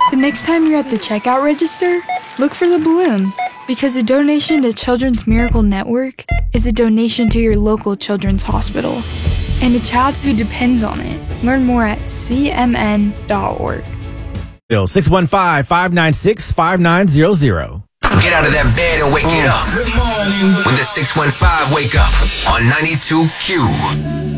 The next time you're at the checkout register, look for the balloon, because a donation to Children's Miracle Network is a donation to your local children's hospital and a child who depends on it. Learn more at cmn.org. 615-596-5900. Get out of that bed and wake it up. Good morning. With the 615 Wake Up on 92Q.